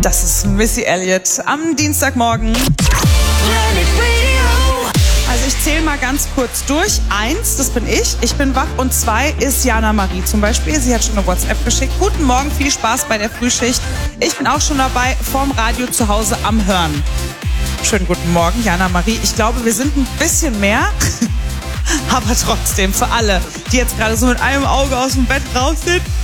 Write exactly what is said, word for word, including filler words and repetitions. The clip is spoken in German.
Das ist Missy Elliott am Dienstagmorgen. Also ich zähle mal ganz kurz durch. Eins, das bin ich, ich bin wach. Und zwei ist Jana Marie zum Beispiel. Sie hat schon eine WhatsApp geschickt. Guten Morgen, viel Spaß bei der Frühschicht. Ich bin auch schon dabei, vorm Radio zu Hause am Hören. Schönen guten Morgen, Jana Marie. Ich glaube, wir sind ein bisschen mehr. Aber trotzdem, für alle, die jetzt gerade so mit einem Auge aus dem Bett raus sind.